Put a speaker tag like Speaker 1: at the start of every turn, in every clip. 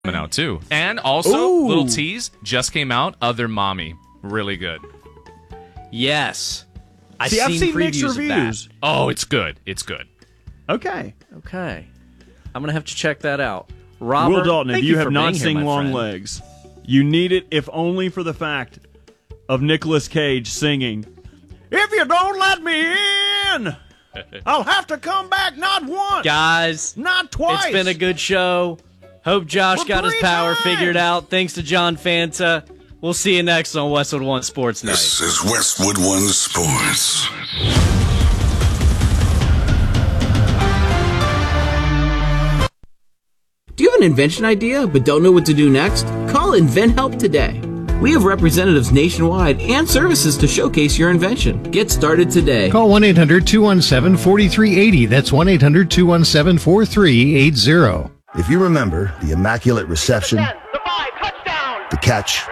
Speaker 1: coming out too. And also, little tease, just came out, Other Mommy. Really good.
Speaker 2: Yes.
Speaker 3: I've seen mixed
Speaker 2: previews
Speaker 3: reviews.
Speaker 2: of that.
Speaker 1: Oh, it's good. It's good.
Speaker 3: Okay.
Speaker 2: Okay. I'm going to have to check that out. Robert,
Speaker 3: Will Dalton, if
Speaker 2: thank
Speaker 3: you
Speaker 2: for
Speaker 3: have not
Speaker 2: being here,
Speaker 3: seen
Speaker 2: my
Speaker 3: Long
Speaker 2: friend.
Speaker 3: Legs, you need it, if only for the fact of Nicolas Cage singing, "If you don't let me in, I'll have to come back not once,
Speaker 2: Guys,
Speaker 3: not twice."
Speaker 2: it's been a good show. Hope Josh
Speaker 3: But
Speaker 2: got his
Speaker 3: 3
Speaker 2: power
Speaker 3: times.
Speaker 2: figured out. Thanks to John Fanta. We'll see you next on Westwood One Sports Night.
Speaker 4: This is Westwood One Sports.
Speaker 5: Do you have an invention idea but don't know what to do next? Call InventHelp today. We have representatives nationwide and services to showcase your invention. Get started today.
Speaker 6: Call 1-800-217-4380. That's 1-800-217-4380.
Speaker 7: If you remember the Immaculate Reception, the catch,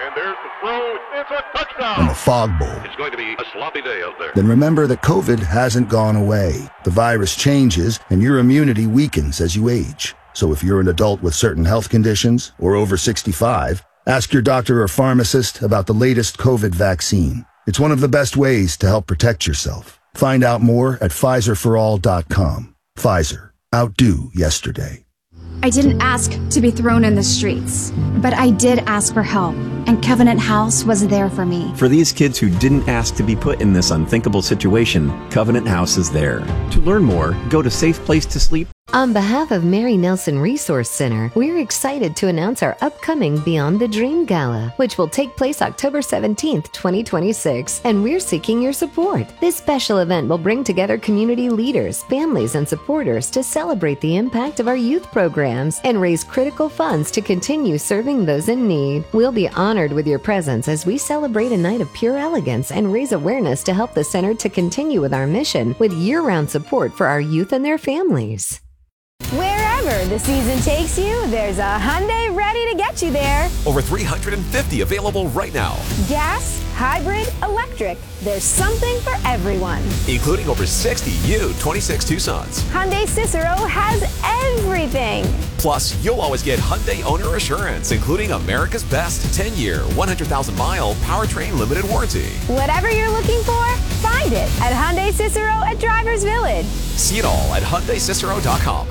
Speaker 7: and the fog bowl,
Speaker 8: It's going to be a sloppy day out there.
Speaker 7: then remember that COVID hasn't gone away. The virus changes and your immunity weakens as you age. So if you're an adult with certain health conditions or over 65, ask your doctor or pharmacist about the latest COVID vaccine. It's one of the best ways to help protect yourself. Find out more at PfizerForAll.com. Pfizer. Outdo yesterday.
Speaker 9: I didn't ask to be thrown in the streets, but I did ask for help, and Covenant House was there for me.
Speaker 10: For these kids who didn't ask to be put in this unthinkable situation, Covenant House is there. To learn more, go to safeplacetosleep.
Speaker 11: On behalf of Mary Nelson Resource Center, we're excited to announce our upcoming Beyond the Dream Gala, which will take place October 17th, 2026, and we're seeking your support. This special event will bring together community leaders, families, and supporters to celebrate the impact of our youth programs and raise critical funds to continue serving those in need. We'll be honored with your presence as we celebrate a night of pure elegance and raise awareness to help the center to continue with our mission with year-round support for our youth and their families.
Speaker 12: Wherever the season takes you, there's a Hyundai ready to get you there.
Speaker 13: Over 350 available right now,
Speaker 12: Gas, hybrid, electric. There's something for everyone.
Speaker 13: including over 60 new 26 Tucsons.
Speaker 12: Hyundai Cicero has everything.
Speaker 13: Plus, you'll always get Hyundai Owner Assurance, including America's best 10-year, 100,000-mile powertrain limited warranty.
Speaker 12: Whatever you're looking for, find it at Hyundai Cicero at Drivers Village.
Speaker 13: See it all at HyundaiCicero.com.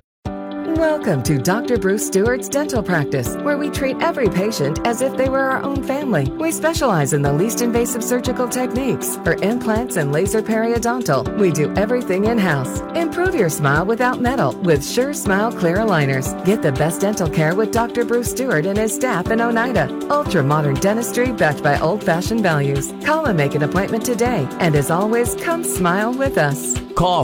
Speaker 14: Welcome to Dr. Bruce Stewart's Dental Practice, where we treat every patient as if they were our own family. We specialize in the least invasive surgical techniques. For implants and laser periodontal, we do everything in-house. Improve your smile without metal with Sure Smile Clear Aligners. Get the best dental care with Dr. Bruce Stewart and his staff in Oneida. Ultra-modern dentistry backed by old-fashioned values. Call and make an appointment today. And as always, come smile with us.
Speaker 15: Call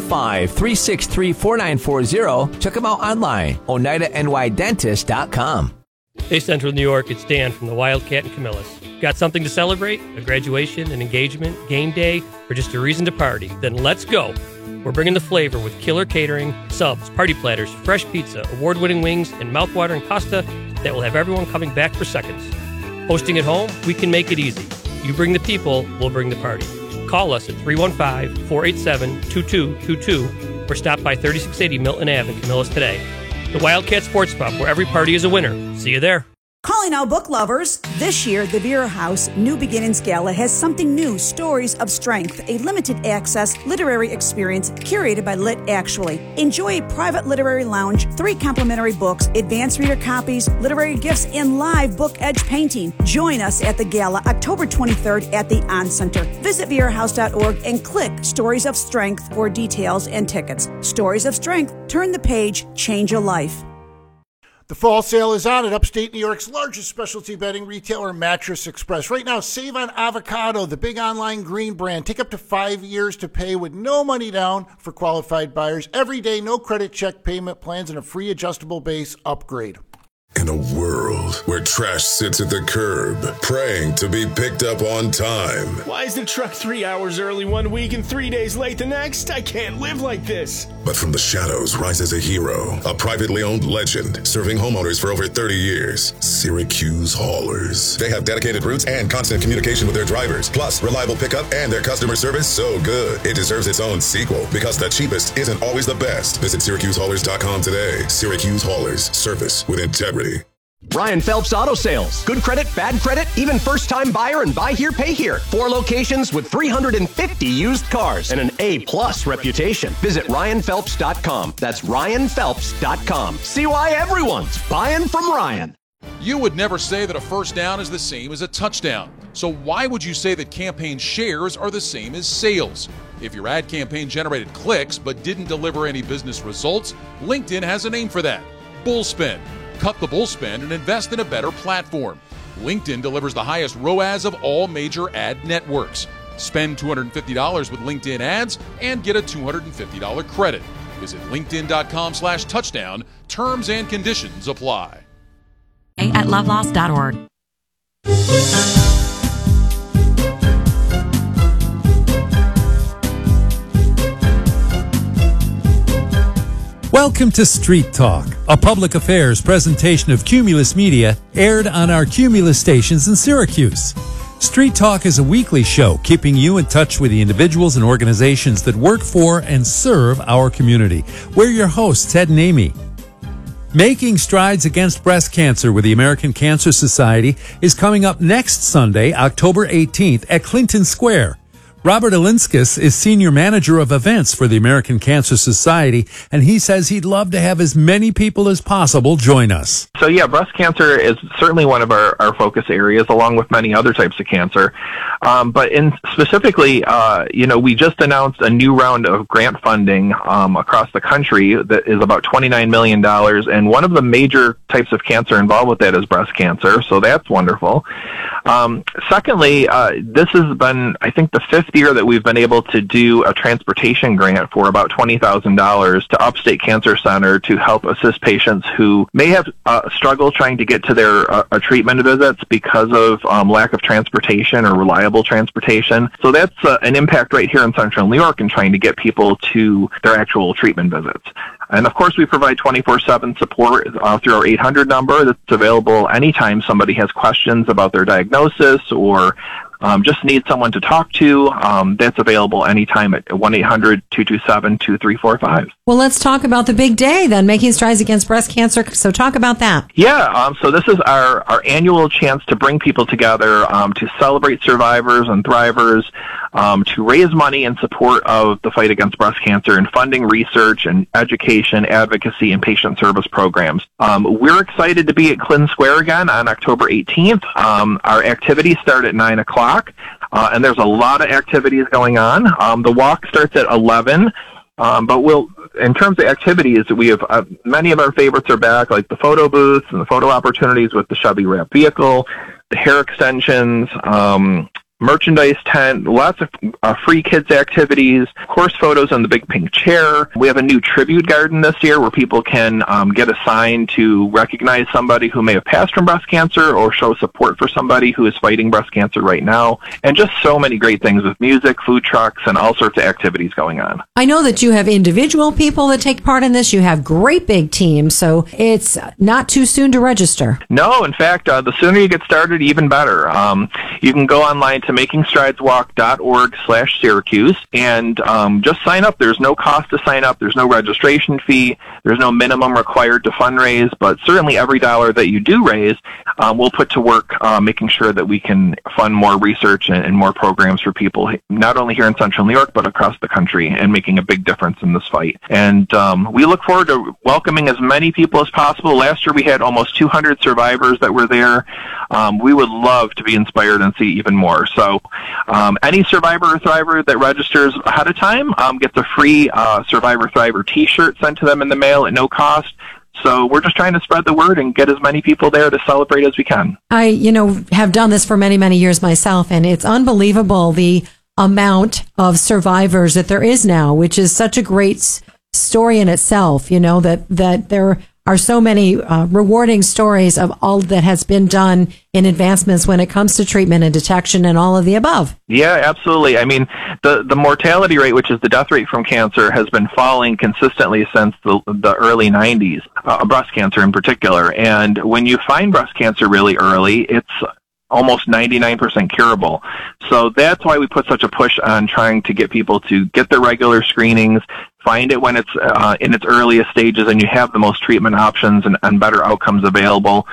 Speaker 15: 315-363-4940. Check them out online, OneidaNYDentist.com.
Speaker 16: Hey, Central New York, it's Dan from the Wildcat and Camillus. Got something to celebrate? A graduation, an engagement, game day, or just a reason to party? Then let's go. We're bringing the flavor with killer catering, subs, party platters, fresh pizza, award-winning wings, and mouth-watering pasta that will have everyone coming back for seconds. Hosting at home? We can make it easy. You bring the people, we'll bring the party. Call us at 315-487-2222 or stop by 3680 Milton Ave in Camillus today. The Wildcat Sports Pub, where every party is a winner. See you there.
Speaker 17: Calling all book lovers. This year, the Vera House New Beginnings Gala has something new, Stories of Strength, a limited access literary experience curated by Lit Actually. Enjoy a private literary lounge, 3 complimentary books, advanced reader copies, literary gifts, and live book edge painting. Join us at the gala October 23rd at the On Center. Visit verahouse.org and click Stories of Strength for details and tickets. Stories of Strength. Turn the page, change a life.
Speaker 18: The fall sale is on at upstate New York's largest specialty bedding retailer, Mattress Express. Right now, save on Avocado, the big online green brand. Take up to 5 years to pay with no money down for qualified buyers. Every day, no credit check payment plans, and a free adjustable base upgrade.
Speaker 4: In a world where trash sits at the curb, praying to be picked up on time.
Speaker 19: Why is the truck 3 hours early one week and 3 days late the next? I can't live like this.
Speaker 4: But from the shadows rises a hero, a privately owned legend, serving homeowners for over 30 years. Syracuse Haulers. They have dedicated routes and constant communication with their drivers, plus reliable pickup and their customer service so good it deserves its own sequel, because the cheapest isn't always the best. Visit SyracuseHaulers.com today. Syracuse Haulers. Service with integrity.
Speaker 6: Ryan Phelps Auto Sales. Good credit, bad credit, even first-time buyer and buy here, pay here. 4 locations with 350 used cars and an A-plus reputation. Visit RyanPhelps.com. That's RyanPhelps.com. See why everyone's buying from Ryan.
Speaker 20: You would never say that a first down is the same as a touchdown. So why would you say that campaign shares are the same as sales? If your ad campaign generated clicks but didn't deliver any business results, LinkedIn has a name for that: bullspend. Cut the bullspend and invest in a better platform. LinkedIn delivers the highest ROAS of all major ad networks. Spend $250 with LinkedIn ads and get a $250 credit. Visit linkedin.com/touchdown. Terms and conditions apply.
Speaker 21: At loveloss.org.
Speaker 22: Welcome to Street Talk, a public affairs presentation of Cumulus Media, aired on our Cumulus stations in Syracuse. Street Talk is a weekly show keeping you in touch with the individuals and organizations that work for and serve our community. We're your hosts, Ted and Amy. Making Strides Against Breast Cancer with the American Cancer Society is coming up next Sunday, October 18th at Clinton Square. Robert Alinskas is Senior Manager of Events for the American Cancer Society, and he says he'd love to have as many people as possible join us.
Speaker 23: So yeah, breast cancer is certainly one of our focus areas, along with many other types of cancer. But specifically, we just announced a new round of grant funding across the country that is about $29 million, and one of the major types of cancer involved with that is breast cancer, so that's wonderful. Secondly, this has been, I think, the 5th year that we've been able to do a transportation grant for about $20,000 to Upstate Cancer Center to help assist patients who may have struggled trying to get to their treatment visits because of lack of transportation or reliable transportation. So that's an impact right here in Central New York in trying to get people to their actual treatment visits. And of course, we provide 24/7 support through our 800 number that's available anytime somebody has questions about their diagnosis or just need someone to talk to. That's available anytime at 1-800-227-2345.
Speaker 24: Well, let's talk about the big day then, Making Strides Against Breast Cancer. So talk about that.
Speaker 23: Yeah, so this is our annual chance to bring people together to celebrate survivors and thrivers, to raise money in support of the fight against breast cancer and funding research and education, advocacy, and patient service programs. We're excited to be at Clinton Square again on October 18th. Our activities start at 9 o'clock. And there's a lot of activities going on. The walk starts at 11, but in terms of activities, we have many of our favorites are back, like the photo booths and the photo opportunities with the Chevy wrap vehicle, the hair extensions, merchandise tent, lots of free kids activities, of course photos on the big pink chair. We have a new tribute garden this year where people can get a sign to recognize somebody who may have passed from breast cancer or show support for somebody who is fighting breast cancer right now. And just so many great things with music, food trucks, and all sorts of activities going on.
Speaker 24: I know that you have individual people that take part in this. You have great big teams, so it's not too soon to register.
Speaker 23: No, in fact, the sooner you get started, even better. You can go online to makingstrideswalk.org/Syracuse and just sign up. There's no cost to sign up. There's no registration fee. There's no minimum required to fundraise, but certainly every dollar that you do raise, we'll put to work making sure that we can fund more research and more programs for people, not only here in Central New York, but across the country, and making a big difference in this fight. And we look forward to welcoming as many people as possible. Last year we had almost 200 survivors that were there. We would love to be inspired and see even more. So any survivor or thriver that registers ahead of time gets a free Survivor Thriver t-shirt sent to them in the mail at no cost. So we're just trying to spread the word and get as many people there to celebrate as we can.
Speaker 24: I, have done this for many, many years myself, and it's unbelievable the amount of survivors that there is now, which is such a great story in itself, that there are so many rewarding stories of all that has been done in advancements when it comes to treatment and detection and all of the above.
Speaker 23: Yeah, absolutely. I mean, the mortality rate, which is the death rate from cancer, has been falling consistently since the early 90s, breast cancer in particular. And when you find breast cancer really early, it's almost 99% curable. So that's why we put such a push on trying to get people to get their regular screenings, find it when it's in its earliest stages and you have the most treatment options and better outcomes available.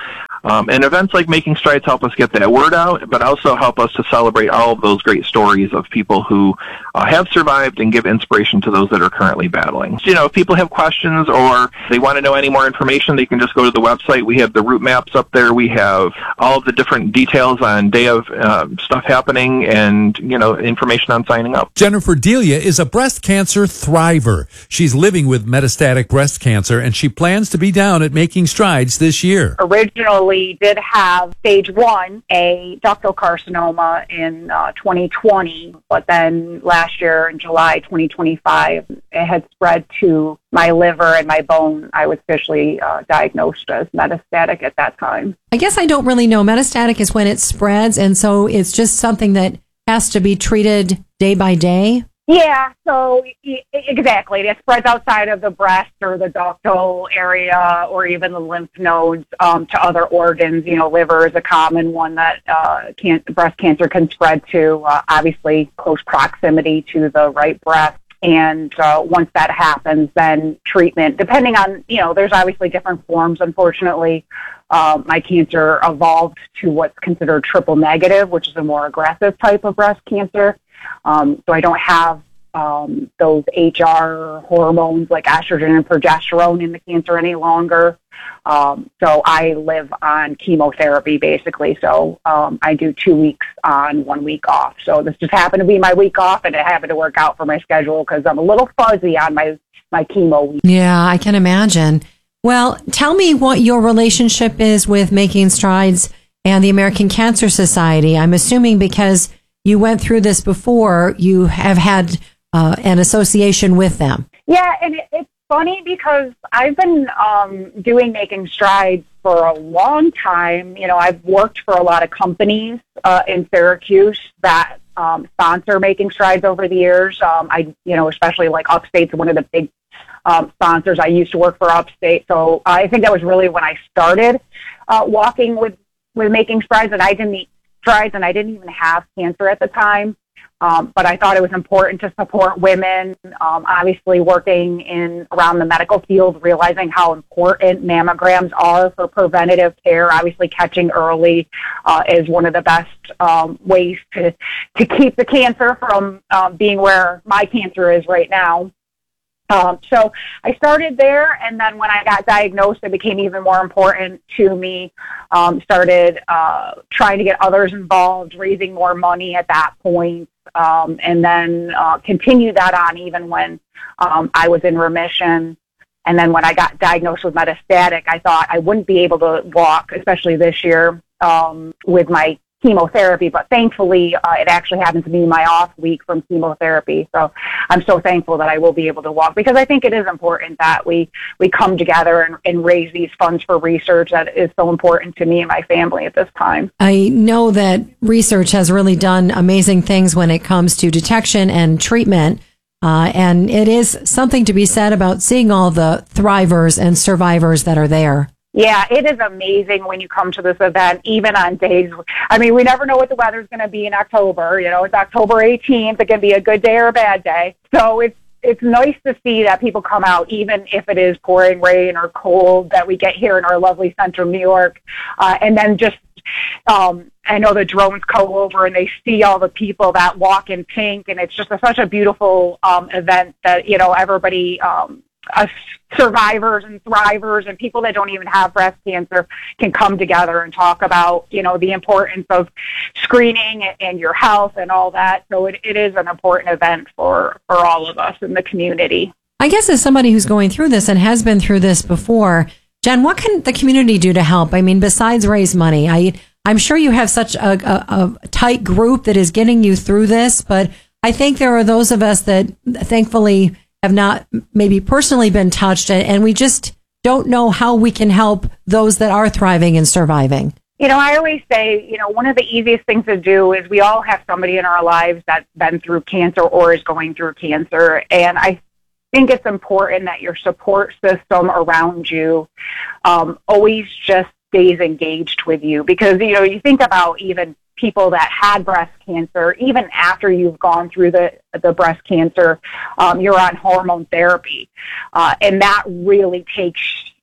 Speaker 23: And events like Making Strides help us get that word out, but also help us to celebrate all of those great stories of people who have survived and give inspiration to those that are currently battling. So, if people have questions or they want to know any more information, they can just go to the website. We have the route maps up there. We have all of the different details on day of stuff happening and, information on signing up.
Speaker 22: Jennifer Delia is a breast cancer thriver. She's living with metastatic breast cancer, and she plans to be down at Making Strides this year.
Speaker 1: Originally did have stage 1, a ductal carcinoma in 2020, but then last year in July 2025, it had spread to my liver and my bone. I was officially diagnosed as metastatic at that time.
Speaker 24: I guess I don't really know. Metastatic is when it spreads, and so it's just something that has to be treated day by day?
Speaker 1: Yeah, so exactly. It spreads outside of the breast or the ductal area or even the lymph nodes to other organs. Liver is a common one that breast cancer can spread to, obviously close proximity to the right breast. And once that happens, then treatment, depending on, there's obviously different forms, unfortunately. My cancer evolved to what's considered triple negative, which is a more aggressive type of breast cancer. So I don't have those HR hormones like estrogen and progesterone in the cancer any longer. So I live on chemotherapy, basically. So I do 2 weeks on, 1 week off. So this just happened to be my week off, and it happened to work out for my schedule because I'm a little fuzzy on my chemo week.
Speaker 24: Yeah, I can imagine. Well, tell me what your relationship is with Making Strides and the American Cancer Society. I'm assuming because you went through this before, you have had an association with them.
Speaker 1: Yeah, and it's funny because I've been doing Making Strides for a long time. I've worked for a lot of companies in Syracuse that sponsor Making Strides over the years. Especially like Upstate's one of the big sponsors. I used to work for Upstate, so I think that was really when I started walking with Making Strides, and I didn't even have cancer at the time. But I thought it was important to support women, obviously working around the medical field, realizing how important mammograms are for preventative care. Obviously catching early is one of the best ways to keep the cancer from being where my cancer is right now. So I started there, and then when I got diagnosed, it became even more important to me. Started trying to get others involved, raising more money at that point, and then continued that on even when I was in remission. And then when I got diagnosed with metastatic, I thought I wouldn't be able to walk, especially this year, with my chemotherapy, but thankfully it actually happened to be my off week from chemotherapy. So I'm so thankful that I will be able to walk, because I think it is important that we come together and raise these funds for research that is so important to me and my family at this time.
Speaker 24: I know that research has really done amazing things when it comes to detection and treatment. And it is something to be said about seeing all the thrivers and survivors that are there.
Speaker 1: Yeah, it is amazing when you come to this event, even on days. I mean, we never know what the weather's going to be in October. It's October 18th. It can be a good day or a bad day. So it's nice to see that people come out, even if it is pouring rain or cold that we get here in our lovely central New York. And then just, I know the drones go over and they see all the people that walk in pink, and it's just such a beautiful event that, everybody, us survivors and thrivers and people that don't even have breast cancer can come together and talk about, the importance of screening and your health and all that. So it is an important event for all of us in the community.
Speaker 24: I guess as somebody who's going through this and has been through this before, Jen, what can the community do to help? I mean, besides raise money, I'm sure you have such a tight group that is getting you through this, but I think there are those of us that thankfully have not maybe personally been touched, and we just don't know how we can help those that are thriving and surviving.
Speaker 1: I always say, one of the easiest things to do is we all have somebody in our lives that's been through cancer or is going through cancer. And I think it's important that your support system around you always just stays engaged with you, because, you think about even people that had breast cancer, even after you've gone through the breast cancer, you're on hormone therapy. And that really takes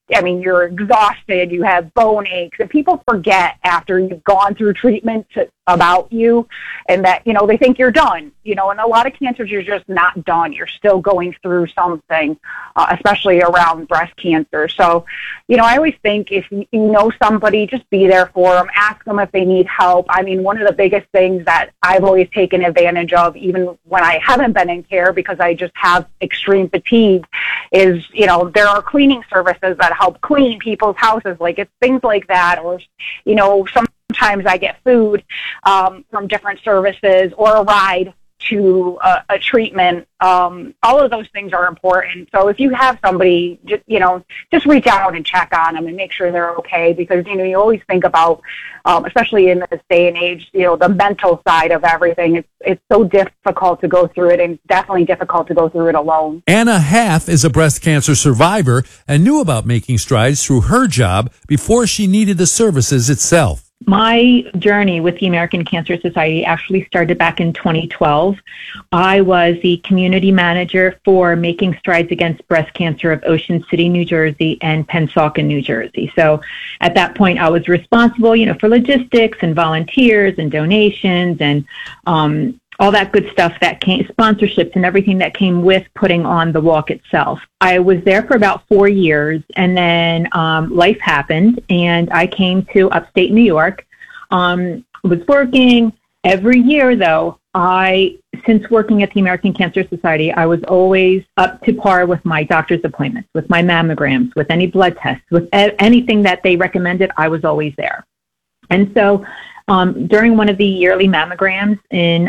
Speaker 1: I mean, you're exhausted, you have bone aches, and people forget after you've gone through treatment about you, and that, they think you're done, and a lot of cancers, you're just not done. You're still going through something, especially around breast cancer. So, I always think if you know somebody, just be there for them, ask them if they need help. I mean, one of the biggest things that I've always taken advantage of, even when I haven't been in care because I just have extreme fatigue, is, there are cleaning services that help clean people's houses. Like, it's things like that, or, sometimes I get food from different services or a ride to a treatment. All of those things are important. So if you have somebody, just reach out and check on them and make sure they're okay, because, you always think about, especially in this day and age, the mental side of everything. It's so difficult to go through it, and it's definitely difficult to go through it alone.
Speaker 22: Anna Half is a breast cancer survivor and knew about Making Strides through her job before she needed the services itself.
Speaker 2: My journey with the American Cancer Society actually started back in 2012. I was the community manager for Making Strides Against Breast Cancer of Ocean City, New Jersey, and Pennsauken, New Jersey. So at that point, I was responsible, for logistics and volunteers and donations and all that good stuff that came, sponsorships and everything that came with putting on the walk itself. I was there for about 4 years, and then life happened, and I came to upstate New York. Was working every year, though. Since working at the American Cancer Society, I was always up to par with my doctor's appointments, with my mammograms, with any blood tests, with anything that they recommended. I was always there. And so during one of the yearly mammograms in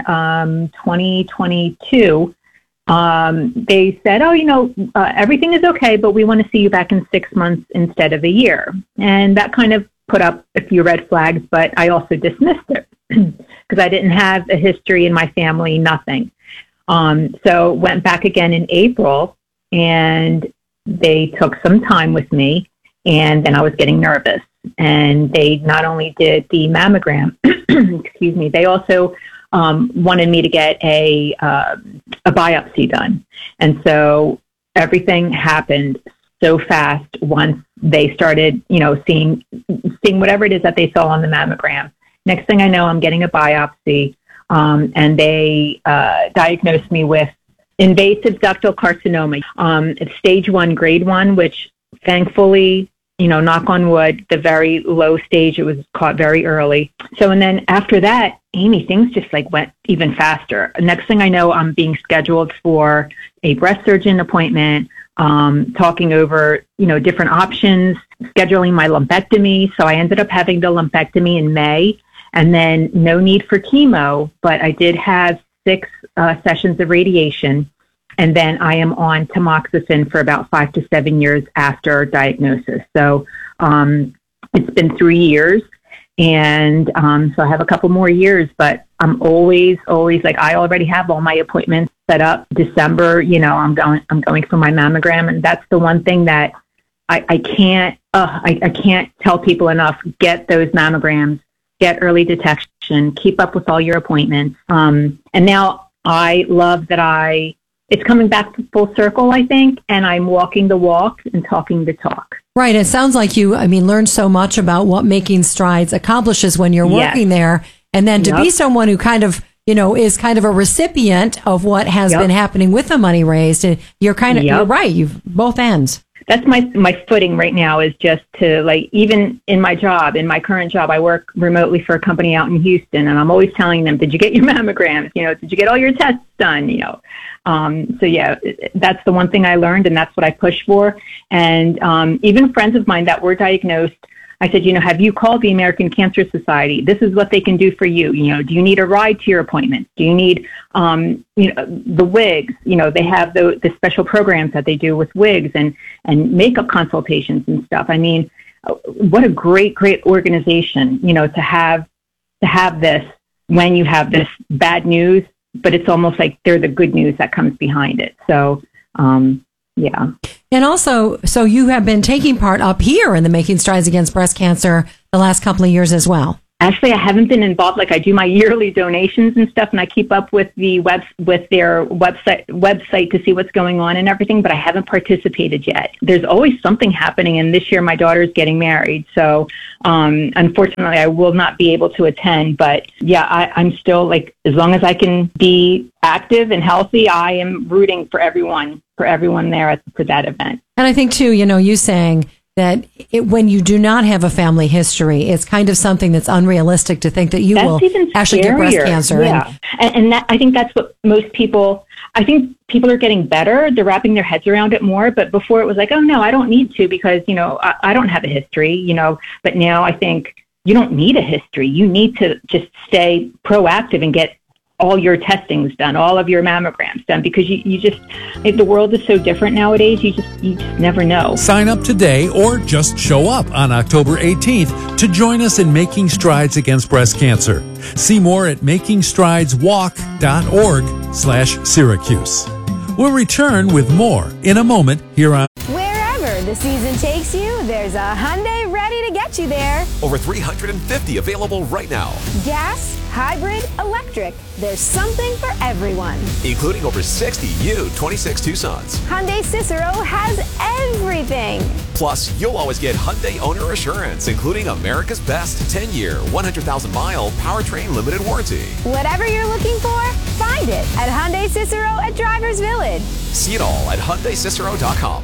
Speaker 2: 2022, they said, everything is okay, but we want to see you back in 6 months instead of a year. And that kind of put up a few red flags, but I also dismissed it because I didn't have a history in my family, nothing. So went back again in April, and they took some time with me, and then I was getting nervous. And they not only did the mammogram, excuse me, they also wanted me to get a biopsy done. And so everything happened so fast once they started, seeing whatever it is that they saw on the mammogram. Next thing I know, I'm getting a biopsy, and they diagnosed me with invasive ductal carcinoma. It's stage 1, grade 1, which thankfully, knock on wood, the very low stage, it was caught very early. So, and then after that, Amy, things just went even faster. Next thing I know, I'm being scheduled for a breast surgeon appointment, talking over, different options, scheduling my lumpectomy. So I ended up having the lumpectomy in May, and then no need for chemo, but I did have 6 sessions of radiation. And then I am on tamoxifen for about 5 to 7 years after diagnosis. So it's been 3 years, and so I have a couple more years. But I'm always I already have all my appointments set up. December, I'm going for my mammogram, and that's the one thing that I can't tell people enough. Get those mammograms, get early detection, keep up with all your appointments. And now I love that it's coming back to full circle, I think, and I'm walking the walk and talking the talk.
Speaker 24: Right. It sounds like you, learned so much about what Making Strides accomplishes when you're working there. And then to be someone who kind of, is kind of a recipient of what has been happening with the money raised, you're you're right. You've both ends.
Speaker 2: That's my footing right now, is just to even in my current job, I work remotely for a company out in Houston, and I'm always telling them, did you get your mammograms? Did you get all your tests done? So yeah, that's the one thing I learned, and that's what I push for. And even friends of mine that were diagnosed, I said, have you called the American Cancer Society? This is what they can do for you. Do you need a ride to your appointment? Do you need, the wigs? They have the special programs that they do with wigs and makeup consultations and stuff. I mean, what a great organization, to have this when you have this bad news, but it's almost like they're the good news that comes behind it. So, yeah.
Speaker 24: And also, so you have been taking part up here in the Making Strides Against Breast Cancer the last couple of years as well.
Speaker 2: Actually, I haven't been involved. Like, I do my yearly donations and stuff, and I keep up with their website to see what's going on and everything, but I haven't participated yet. There's always something happening, and this year my daughter's getting married, so unfortunately I will not be able to attend. But yeah, I'm still, like, as long as I can be active and healthy, I am rooting for everyone there for that event.
Speaker 24: And I think too, you saying that when you do not have a family history, it's kind of something that's unrealistic to think that you will actually get breast cancer.
Speaker 2: Yeah. And that, I think that's what most people, I think people are getting better. They're wrapping their heads around it more. But before it was like, oh no, I don't need to because, I don't have a history, but now I think you don't need a history. You need to just stay proactive and get all your testings done, all of your mammograms done, because you just, the world is so different nowadays, you just never know.
Speaker 22: Sign up today or just show up on October 18th to join us in making strides against breast cancer. See more at makingstrideswalk.org/Syracuse. We'll return with more in a moment here on
Speaker 12: Wherever the season takes you, there's a Hyundai ready to get you there.
Speaker 13: Over 350 available right now.
Speaker 12: Gas, hybrid, electric. There's something for everyone.
Speaker 13: Including over 60 new 26 Tucsons.
Speaker 12: Hyundai Cicero has everything.
Speaker 13: Plus, you'll always get Hyundai Owner Assurance, including America's Best 10-year, 100,000-mile powertrain limited warranty.
Speaker 12: Whatever you're looking for, find it at Hyundai Cicero at Drivers Village.
Speaker 13: See it all at HyundaiCicero.com.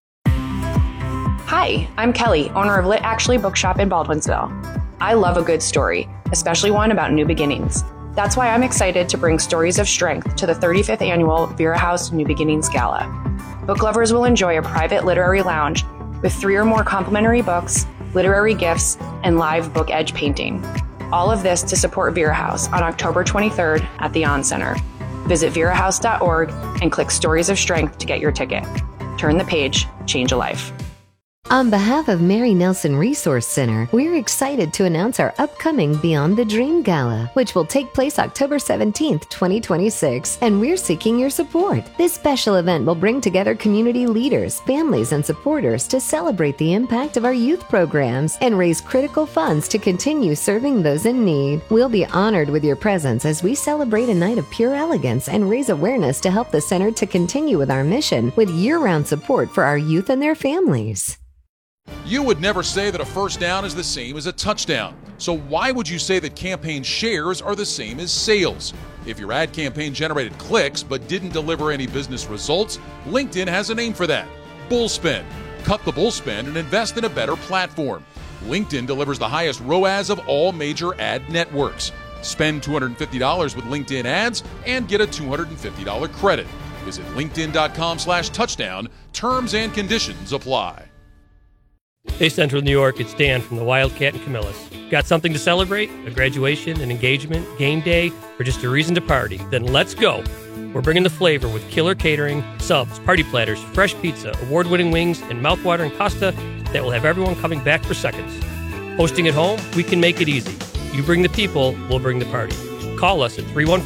Speaker 3: Hi, I'm Kelly, owner of Lit Actually Bookshop in Baldwinsville. I love a good story, especially one about new beginnings. That's why I'm excited to bring Stories of Strength to the 35th annual Vera House New Beginnings Gala. Book lovers will enjoy a private literary lounge with 3 or more complimentary books, literary gifts, and live book edge painting. All of this to support Vera House on October 23rd at the On Center. Visit verahouse.org and click Stories of Strength to get your ticket. Turn the page, change a life.
Speaker 11: On behalf of Mary Nelson Resource Center, we're excited to announce our upcoming Beyond the Dream Gala, which will take place October 17th, 2026, and we're seeking your support. This special event will bring together community leaders, families, and supporters to celebrate the impact of our youth programs and raise critical funds to continue serving those in need. We'll be honored with your presence as we celebrate a night of pure elegance and raise awareness to help the center to continue with our mission with year-round support for our youth and their families.
Speaker 20: You would never say that a first down is the same as a touchdown. So why would you say that campaign shares are the same as sales? If your ad campaign generated clicks but didn't deliver any business results, LinkedIn has a name for that: bullspend. Cut the bullspend and invest in a better platform. LinkedIn delivers the highest ROAS of all major ad networks. Spend $250 with LinkedIn ads and get a $250 credit. Visit linkedin.com/touchdown. Terms and conditions apply.
Speaker 16: Hey, Central New York, it's Dan from the Wildcat and Camillus. Got something to celebrate? A graduation, an engagement, game day, or just a reason to party? Then let's go. We're bringing the flavor with killer catering, subs, party platters, fresh pizza, award-winning wings, and mouth-watering pasta that will have everyone coming back for seconds. Hosting at home? We can make it easy. You bring the people, we'll bring the party. Call us at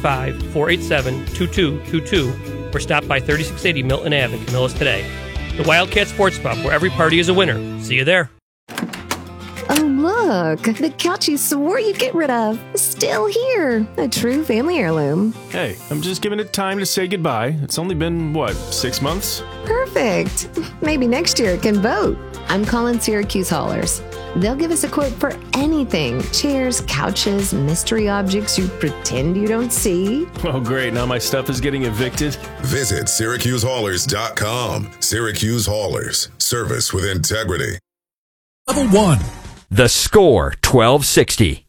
Speaker 16: 315-487-2222 or stop by 3680 Milton Ave in Camillus today. The Wildcat Sports Pub, where every party is a winner. See you there.
Speaker 11: Oh, look, the couch you swore you'd get rid of is still here. A true family heirloom.
Speaker 19: Hey, I'm just giving it time to say goodbye. It's only been, 6 months?
Speaker 11: Perfect. Maybe next year it can vote. I'm calling Syracuse Haulers. They'll give us a quote for anything. Chairs, couches, mystery objects you pretend you don't see.
Speaker 19: Oh, great. Now my stuff is getting evicted.
Speaker 4: Visit SyracuseHaulers.com. Syracuse Haulers. Service with integrity.
Speaker 22: Level 1.
Speaker 15: The Score 1260.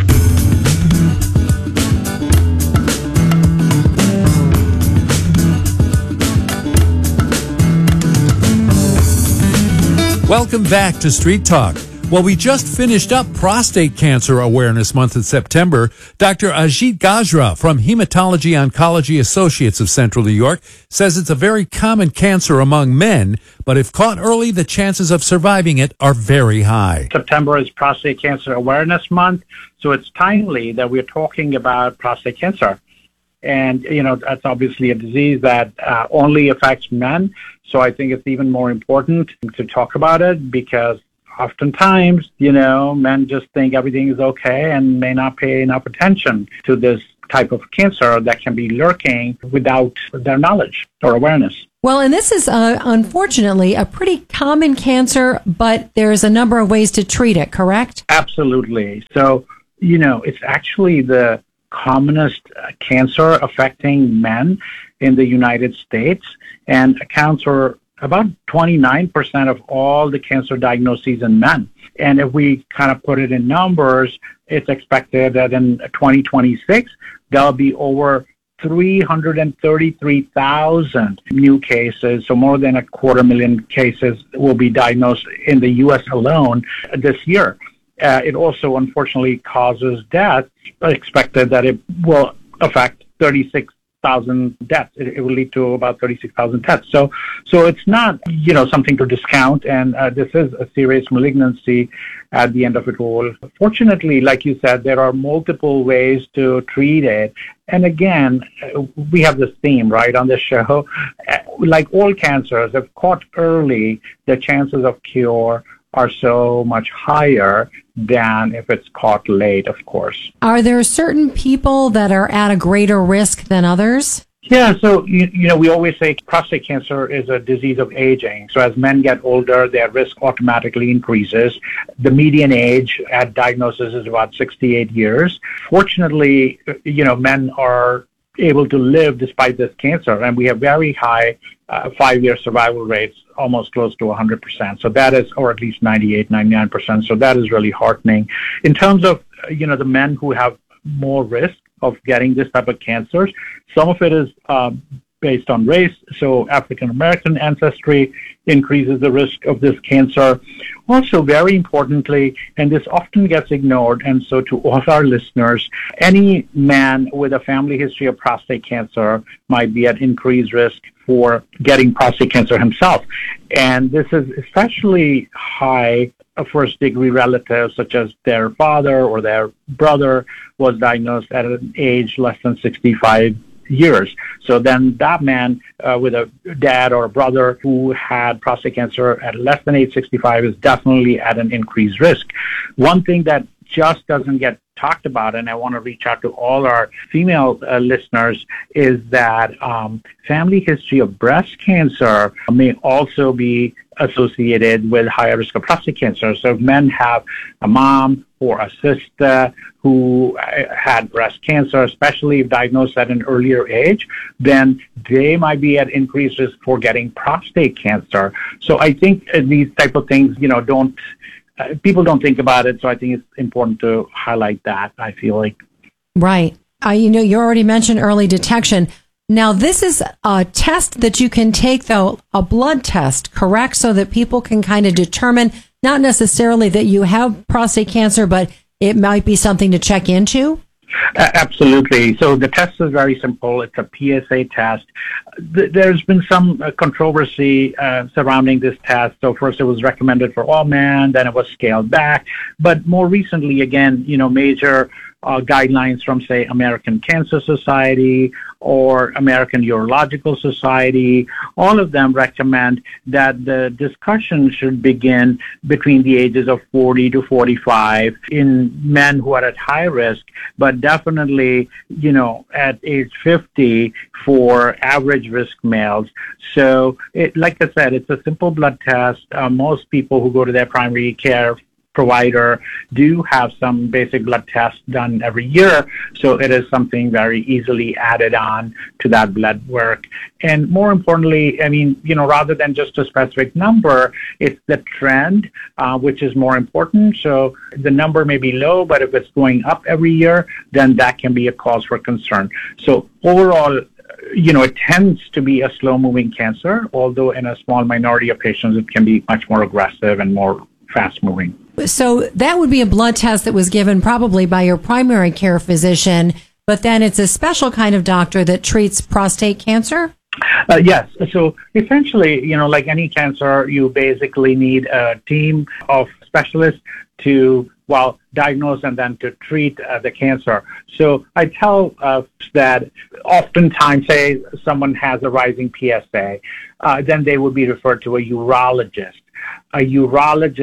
Speaker 22: Welcome back to Street Talk. Well, we just finished up Prostate Cancer Awareness Month in September. Dr. Ajit Gajra from Hematology Oncology Associates of Central New York says it's a very common cancer among men, but if caught early, the chances of surviving it are very high.
Speaker 5: September is Prostate Cancer Awareness Month, so it's timely that we're talking about prostate cancer. And, that's obviously a disease that only affects men, so I think it's even more important to talk about it because oftentimes, men just think everything is okay and may not pay enough attention to this type of cancer that can be lurking without their knowledge or awareness.
Speaker 24: Well, and this is unfortunately a pretty common cancer, but there's a number of ways to treat it, correct?
Speaker 5: Absolutely. So, it's actually the commonest cancer affecting men in the United States and accounts for about 29% of all the cancer diagnoses in men. And if we kind of put it in numbers, it's expected that in 2026, there'll be over 333,000 new cases, so more than 250,000 cases will be diagnosed in the U.S. alone this year. It also, unfortunately, causes death. Expected that it will affect 36,000 deaths. It will lead to about 36,000 deaths. So it's not, something to discount, and this is a serious malignancy at the end of it all. Fortunately, like you said, there are multiple ways to treat it. And again, we have this theme, right, on this show. Like all cancers, if caught early, the chances of cure are so much higher than if it's caught late, of course.
Speaker 24: Are there certain people that are at a greater risk than others?
Speaker 5: Yeah, so, we always say prostate cancer is a disease of aging. So as men get older, their risk automatically increases. The median age at diagnosis is about 68 years. Fortunately, men are able to live despite this cancer, and we have very high 5-year survival rates, almost close to 100%. So that is, or at least 98, 99%. So that is really heartening. In terms of, the men who have more risk of getting this type of cancers, some of it is based on race. So African American ancestry increases the risk of this cancer. Also, very importantly, and this often gets ignored, and so to all our listeners, any man with a family history of prostate cancer might be at increased risk for getting prostate cancer himself. And this is especially high first-degree relatives, such as their father or their brother was diagnosed at an age less than 65 years. So then that man with a dad or a brother who had prostate cancer at less than age 65 is definitely at an increased risk. One thing that just doesn't get talked about, and I want to reach out to all our female listeners, is that family history of breast cancer may also be associated with higher risk of prostate cancer. So if men have a mom or a sister who had breast cancer, especially if diagnosed at an earlier age, then they might be at increased risk for getting prostate cancer. So I think these type of things, people don't think about it, so I think it's important to highlight that, I feel like.
Speaker 24: Right. You already mentioned early detection. Now, this is a test that you can take, though, a blood test, correct? So that people can kind of determine, not necessarily that you have prostate cancer, but it might be something to check into?
Speaker 5: Absolutely. So the test is very simple. It's a PSA test. There's been some controversy surrounding this test. So first it was recommended for all men, then it was scaled back. But more recently, again, major guidelines from, say, American Cancer Society or American Urological Society, all of them recommend that the discussion should begin between the ages of 40 to 45 in men who are at high risk, but definitely, at age 50 for average risk males. So, like I said, it's a simple blood test. Most people who go to their primary care provider do have some basic blood tests done every year, so it is something very easily added on to that blood work. And more importantly, rather than just a specific number, it's the trend, which is more important. So the number may be low, but if it's going up every year, then that can be a cause for concern. So overall, it tends to be a slow-moving cancer, although in a small minority of patients, it can be much more aggressive and more fast-moving.
Speaker 24: So that would be a blood test that was given probably by your primary care physician, but then it's a special kind of doctor that treats prostate cancer?
Speaker 5: Yes. So essentially, like any cancer, you basically need a team of specialists to, diagnose and then to treat the cancer. So I tell that oftentimes, say someone has a rising PSA, then they would be referred to a urologist. A urologist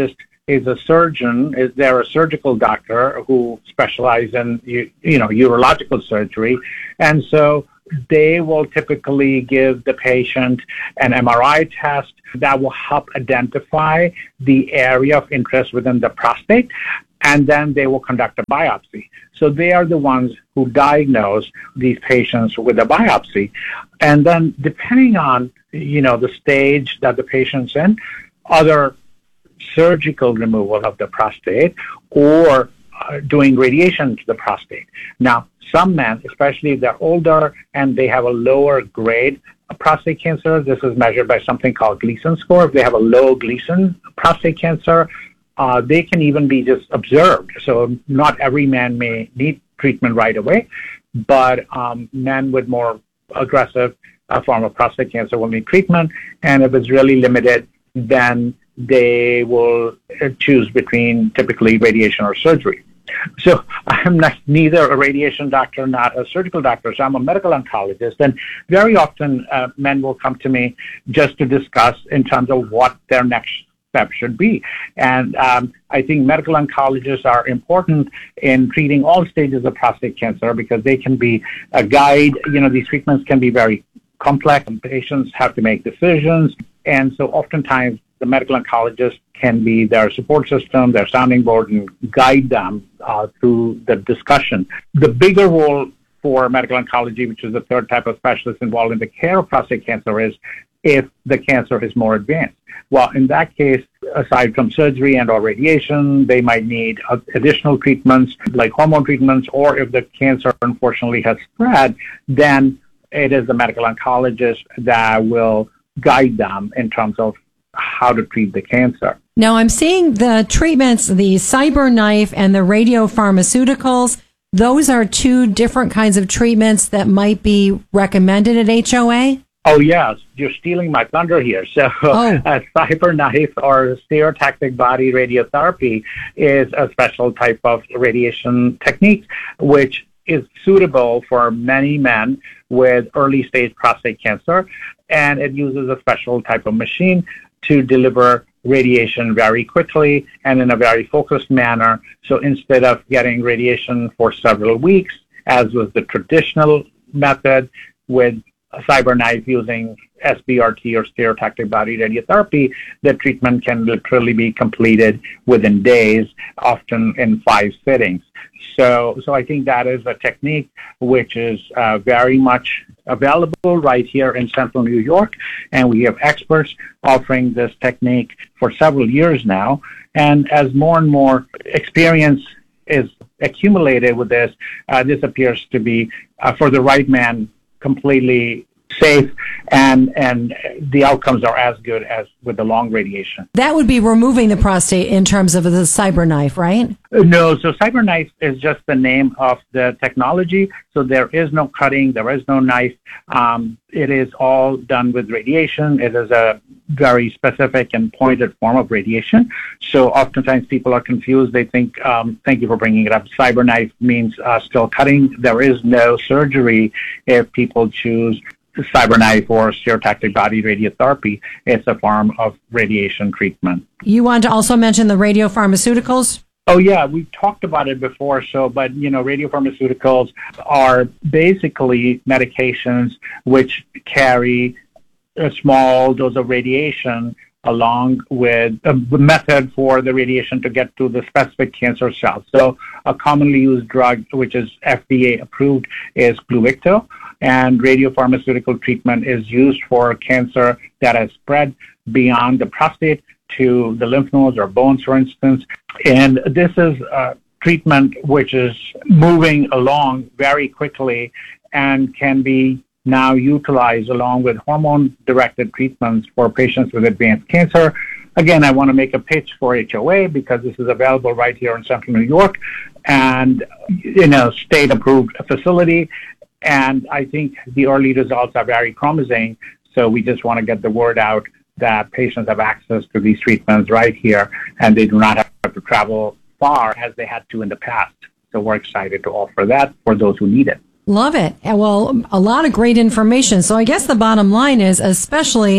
Speaker 5: is a surgeon. They're a surgical doctor who specializes in, urological surgery. And so they will typically give the patient an MRI test that will help identify the area of interest within the prostate, and then they will conduct a biopsy. So they are the ones who diagnose these patients with a biopsy. And then depending on, the stage that the patient's in, other surgical removal of the prostate or doing radiation to the prostate. Now, some men, especially if they're older and they have a lower grade of prostate cancer, this is measured by something called Gleason score. If they have a low Gleason prostate cancer, they can even be just observed. So not every man may need treatment right away, but men with more aggressive form of prostate cancer will need treatment. And if it's really limited, then they will choose between typically radiation or surgery. So I'm neither a radiation doctor, not a surgical doctor, so I'm a medical oncologist. And very often men will come to me just to discuss in terms of what their next step should be. And I think medical oncologists are important in treating all stages of prostate cancer because they can be a guide. These treatments can be very complex and patients have to make decisions. And so oftentimes the medical oncologist can be their support system, their sounding board, and guide them through the discussion. The bigger role for medical oncology, which is the third type of specialist involved in the care of prostate cancer, is if the cancer is more advanced. Well, in that case, aside from surgery and or radiation, they might need additional treatments like hormone treatments, or if the cancer unfortunately has spread, then it is the medical oncologist that will guide them in terms of how to treat the cancer.
Speaker 24: Now, I'm seeing the treatments, the CyberKnife and the radiopharmaceuticals. Those are two different kinds of treatments that might be recommended at HOA?
Speaker 5: Oh, yes. You're stealing my thunder here. So CyberKnife or stereotactic body radiotherapy is a special type of radiation technique, which is suitable for many men with early-stage prostate cancer, and it uses a special type of machine to deliver radiation very quickly and in a very focused manner. So instead of getting radiation for several weeks, as was the traditional method with CyberKnife using SBRT or stereotactic body radiotherapy, the treatment can literally be completed within days, often in 5 sittings. So I think that is a technique which is very much available right here in central New York, and we have experts offering this technique for several years now. And as more and more experience is accumulated with this, this appears to be, for the right man, completely safe, and the outcomes are as good as with the long radiation.
Speaker 24: That would be removing the prostate in terms of the CyberKnife, right?
Speaker 5: No, so CyberKnife is just the name of the technology. So there is no cutting, there is no knife. It is all done with radiation. It is a very specific and pointed form of radiation. So oftentimes people are confused. They think, thank you for bringing it up, CyberKnife means still cutting. There is no surgery if people choose CyberKnife or stereotactic body radiotherapy. It's a form of radiation treatment.
Speaker 24: You want to also mention the radiopharmaceuticals?
Speaker 5: Oh, yeah, we've talked about it before. But radiopharmaceuticals are basically medications which carry a small dose of radiation along with a method for the radiation to get to the specific cancer cells. So a commonly used drug, which is FDA approved, is Pluvicto. And radiopharmaceutical treatment is used for cancer that has spread beyond the prostate to the lymph nodes or bones, for instance. And this is a treatment which is moving along very quickly and can be now utilized along with hormone-directed treatments for patients with advanced cancer. Again, I want to make a pitch for HOA because this is available right here in central New York and in a state-approved facility. And I think the early results are very promising. So we just want to get the word out that patients have access to these treatments right here, and they do not have to travel far as they had to in the past. So we're excited to offer that for those who need it.
Speaker 24: Love it. Well, a lot of great information. So I guess the bottom line is, especially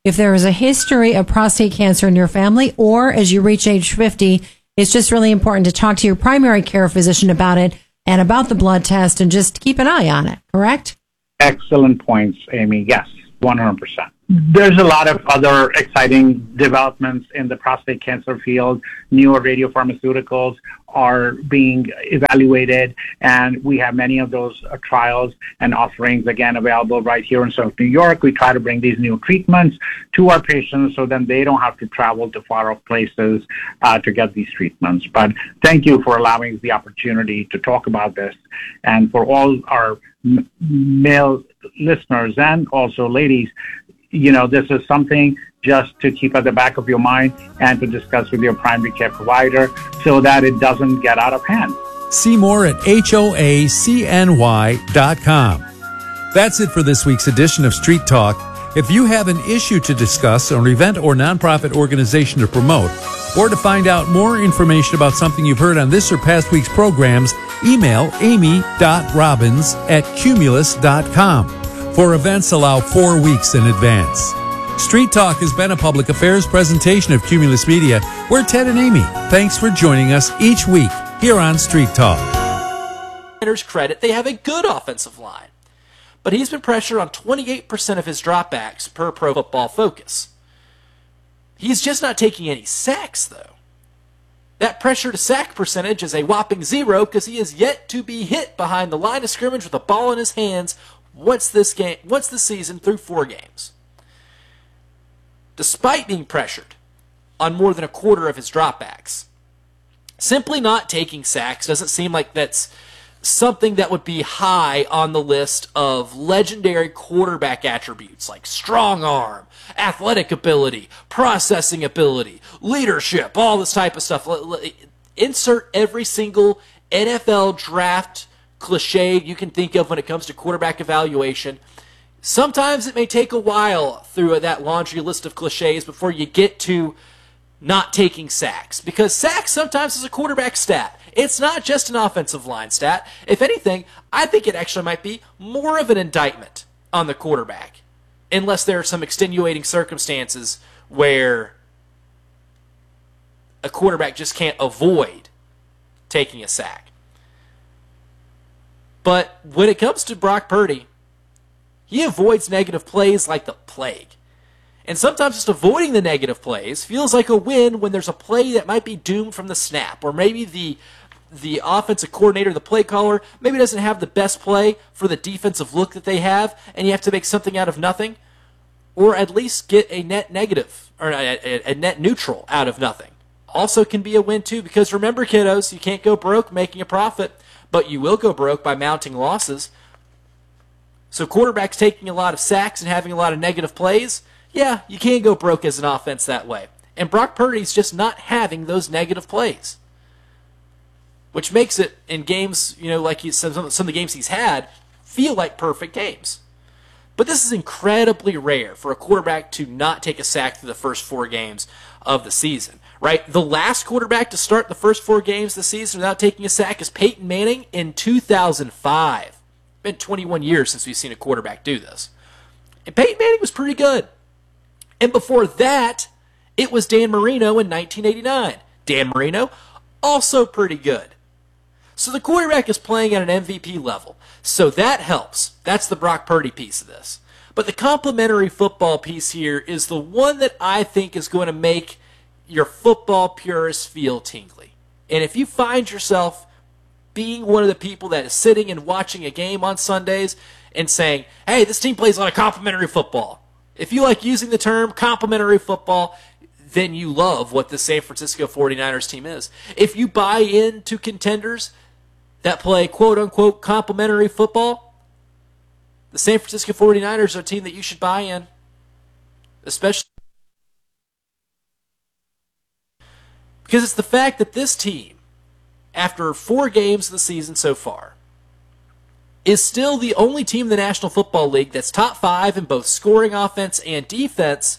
Speaker 24: if there is a history of prostate cancer in your family, or as you reach age 50, it's just really important to talk to your primary care physician about it and about the blood test and just keep an eye on it, correct?
Speaker 5: Excellent points, Amy. Yes, 100%. There's a lot of other exciting developments in the prostate cancer field. Newer radiopharmaceuticals are being evaluated, and we have many of those trials and offerings, again, available right here in South New York. We try to bring these new treatments to our patients so then they don't have to travel to far-off places to get these treatments. But thank you for allowing the opportunity to talk about this. And for all our male listeners and also ladies, this is something just to keep at the back of your mind and to discuss with your primary care provider so that it doesn't get out of hand.
Speaker 22: See more at HOACNY.com. That's it for this week's edition of Street Talk. If you have an issue to discuss, or an event or nonprofit organization to promote, or to find out more information about something you've heard on this or past week's programs, email amy.robbins@cumulus.com. For events, allow 4 weeks in advance. Street Talk has been a public affairs presentation of Cumulus Media. We're Ted and Amy. Thanks for joining us each week here on Street Talk.
Speaker 7: Credit, they have a good offensive line, but he's been pressured on 28% of his dropbacks per Pro Football Focus. He's just not taking any sacks, though. That pressure to sack percentage is a whopping 0 because he is yet to be hit behind the line of scrimmage with a ball in his hands once this season through 4 games. Despite being pressured on more than a quarter of his dropbacks, simply not taking sacks doesn't seem like that's something that would be high on the list of legendary quarterback attributes like strong arm, athletic ability, processing ability, leadership, all this type of stuff. Insert every single NFL draft cliche you can think of when it comes to quarterback evaluation. Sometimes it may take a while through that laundry list of cliches before you get to not taking sacks, because sacks sometimes is a quarterback stat. It's not just an offensive line stat. If anything, I think it actually might be more of an indictment on the quarterback, unless there are some extenuating circumstances where a quarterback just can't avoid taking a sack. But when it comes to Brock Purdy, he avoids negative plays like the plague. And sometimes just avoiding the negative plays feels like a win when there's a play that might be doomed from the snap, or maybe the offensive coordinator, the play caller, maybe doesn't have the best play for the defensive look that they have, and you have to make something out of nothing, or at least get a net negative, or a net neutral out of nothing. Also can be a win too, because remember, kiddos, you can't go broke making a profit, but you will go broke by mounting losses. So quarterbacks taking a lot of sacks and having a lot of negative plays, yeah, you can go broke as an offense that way. And Brock Purdy's just not having those negative plays, which makes it in games, like some of the games he's had, feel like perfect games. But this is incredibly rare for a quarterback to not take a sack through the first 4 games of the season, right? The last quarterback to start the first 4 games of the season without taking a sack is Peyton Manning in 2005. It's been 21 years since we've seen a quarterback do this. And Peyton Manning was pretty good. And before that, it was Dan Marino in 1989. Dan Marino, also pretty good. So the quarterback is playing at an MVP level. So that helps. That's the Brock Purdy piece of this. But the complementary football piece here is the one that I think is going to make your football purists feel tingly. And if you find yourself being one of the people that is sitting and watching a game on Sundays and saying, hey, this team plays a lot of complementary football. If you like using the term complementary football, then you love what the San Francisco 49ers team is. If you buy into contenders that play quote-unquote complementary football, the San Francisco 49ers are a team that you should buy in, especially because it's the fact that this team, after 4 games of the season so far, is still the only team in the National Football League that's top 5 in both scoring offense and defense.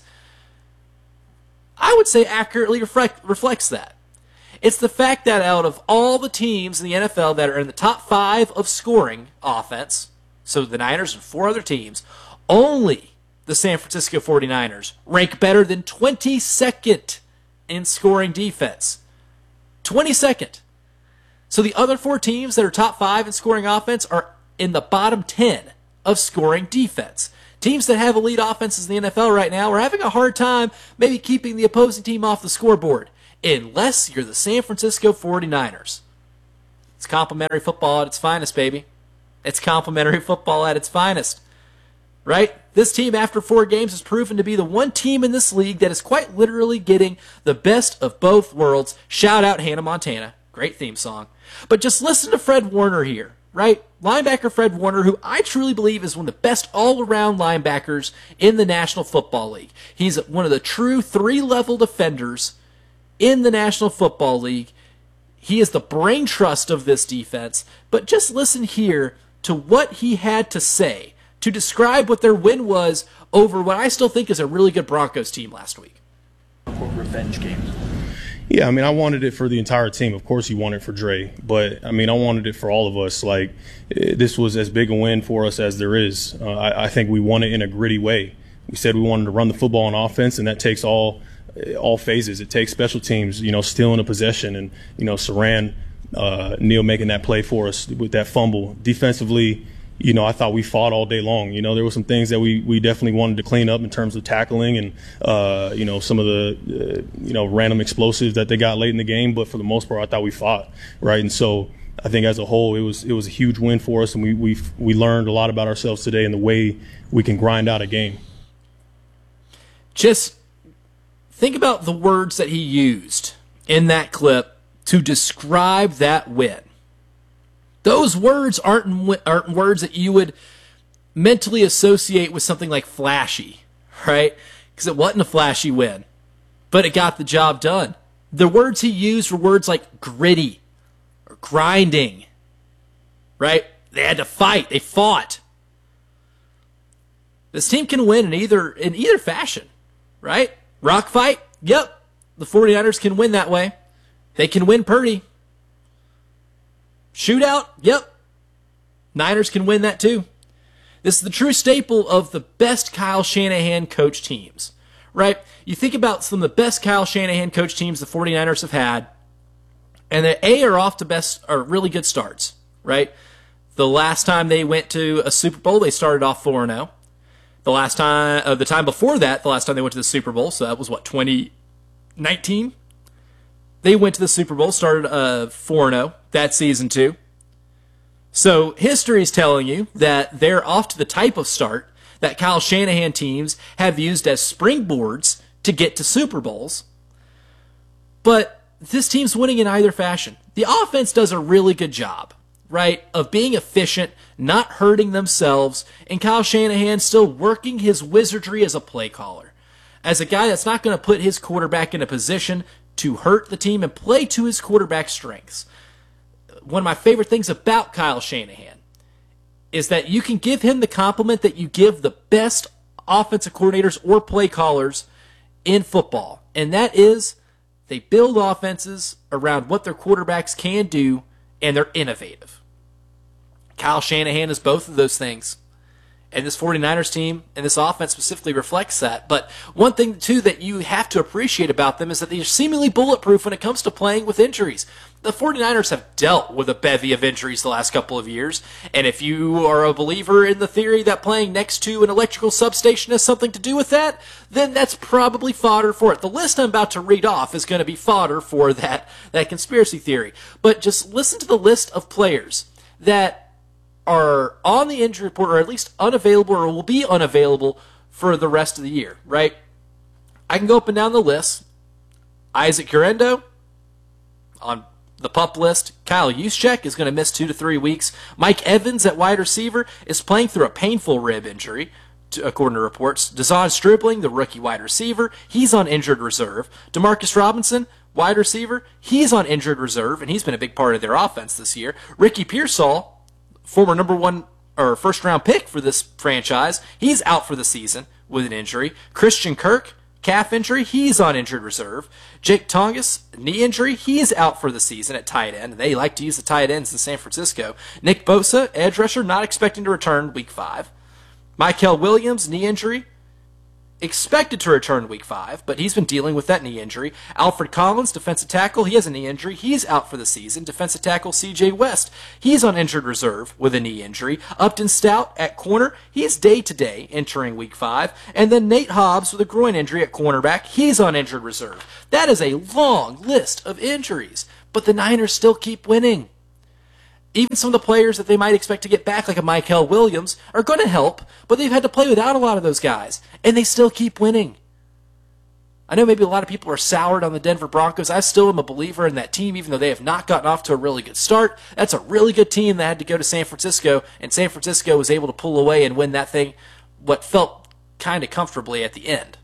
Speaker 7: I would say accurately reflects that. It's the fact that out of all the teams in the NFL that are in the top 5 of scoring offense, so the Niners and 4 other teams, only the San Francisco 49ers rank better than 22nd in scoring defense. 22nd. So the other 4 teams that are top 5 in scoring offense are in the bottom 10 of scoring defense. Teams that have elite offenses in the NFL right now are having a hard time maybe keeping the opposing team off the scoreboard, unless you're the San Francisco 49ers. It's complimentary football at its finest, baby. It's complimentary football at its finest. Right? This team, after 4 games, has proven to be the one team in this league that is quite literally getting the best of both worlds. Shout out Hannah Montana. Great theme song. But just listen to Fred Warner here, right? Linebacker Fred Warner, who I truly believe is one of the best all-around linebackers in the National Football League. He's one of the true 3-level defenders in the National Football League. He is the brain trust of this defense. But just listen here to what he had to say to describe what their win was over what I still think is a really good Broncos team last week.
Speaker 8: Revenge game. Yeah, I mean, I wanted it for the entire team. Of course you want it for Dre, but, I mean, I wanted it for all of us. Like, this was as big a win for us as there is. I think we won it in a gritty way. We said we wanted to run the football on offense, and that takes all phases. It takes special teams, stealing a possession and, Saran, Neal making that play for us with that fumble. Defensively, I thought we fought all day long. There were some things that we definitely wanted to clean up in terms of tackling and, some of the, random explosives that they got late in the game. But for the most part, I thought we fought, right? And so I think as a whole, it was a huge win for us, and we learned a lot about ourselves today and the way we can grind out a game.
Speaker 7: Just think about the words that he used in that clip to describe that win. Those words aren't words that you would mentally associate with something like flashy, right? Because it wasn't a flashy win, but it got the job done. The words he used were words like gritty or grinding, right? They had to fight. They fought. This team can win in either fashion, right? Rock fight? Yep. The 49ers can win that way. They can win Purdy. Shootout? Yep. Niners can win that too. This is the true staple of the best Kyle Shanahan coach teams, right? You think about some of the best Kyle Shanahan coach teams the 49ers have had, and they are off to really good starts, right? The last time they went to a Super Bowl, they started off 4-0. The time before that, the last time they went to the Super Bowl, so that was 2019? They went to the Super Bowl, started 4-0 that season too. So history is telling you that they're off to the type of start that Kyle Shanahan teams have used as springboards to get to Super Bowls. But this team's winning in either fashion. The offense does a really good job, right, of being efficient, not hurting themselves, and Kyle Shanahan still working his wizardry as a play caller, as a guy that's not going to put his quarterback in a position to hurt the team and play to his quarterback's strengths. One of my favorite things about Kyle Shanahan is that you can give him the compliment that you give the best offensive coordinators or play callers in football, and that is they build offenses around what their quarterbacks can do, and they're innovative. Kyle Shanahan is both of those things. And this 49ers team and this offense specifically reflects that. But one thing, too, that you have to appreciate about them is that they're seemingly bulletproof when it comes to playing with injuries. The 49ers have dealt with a bevy of injuries the last couple of years. And if you are a believer in the theory that playing next to an electrical substation has something to do with that, then that's probably fodder for it. The list I'm about to read off is going to be fodder for that conspiracy theory. But just listen to the list of players that are on the injury report, or at least unavailable, or will be unavailable for the rest of the year, right? I can go up and down the list. Isaac Guerendo on the PUP list. Kyle Juszczyk is going to miss 2 to 3 weeks. Mike Evans at wide receiver is playing through a painful rib injury, according to reports. Dazon Stribling, the rookie wide receiver, he's on injured reserve. Demarcus Robinson, wide receiver, he's on injured reserve, and he's been a big part of their offense this year. Ricky Pearsall, former number 1 or first round pick for this franchise, he's out for the season with an injury. Christian Kirk, calf injury, he's on injured reserve. Jake Tongas, knee injury, he's out for the season at tight end. They like to use the tight ends in San Francisco. Nick Bosa, edge rusher, not expecting to return week 5. Michael Williams, knee injury, expected to return week 5, but he's been dealing with that knee injury. Alfred Collins, defensive tackle, he has a knee injury. He's out for the season. Defensive tackle C.J. West, he's on injured reserve with a knee injury. Upton Stout at corner, he's day-to-day entering week 5. And then Nate Hobbs with a groin injury at cornerback, he's on injured reserve. That is a long list of injuries, but the Niners still keep winning. Even some of the players that they might expect to get back, like a Michael Williams, are going to help, but they've had to play without a lot of those guys, and they still keep winning. I know maybe a lot of people are soured on the Denver Broncos. I still am a believer in that team, even though they have not gotten off to a really good start. That's a really good team that had to go to San Francisco, and San Francisco was able to pull away and win that thing, what felt kind of comfortably at the end.